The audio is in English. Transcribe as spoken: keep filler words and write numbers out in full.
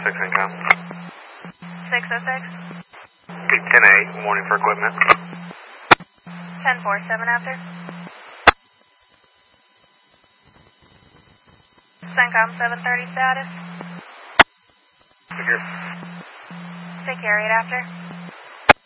six income. six oh six. ten eight, warning for equipment. ten four, seven after. CENTCOM seven thirty status. Figure. Take care, eight after.